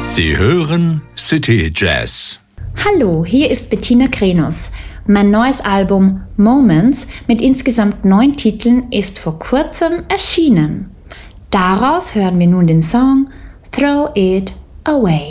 Sie hören City Jazz. Hallo, hier ist Bettina Krenos. Mein neues Album Moments mit insgesamt 9 Titeln ist vor kurzem erschienen. Daraus hören wir nun den Song Throw It Away.